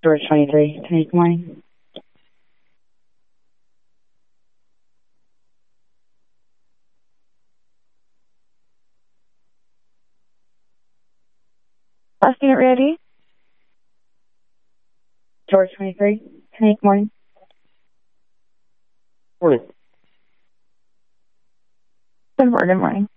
George 23, Tank, good morning. Last unit ready. George 23, Tank, good morning. Morning. Good morning.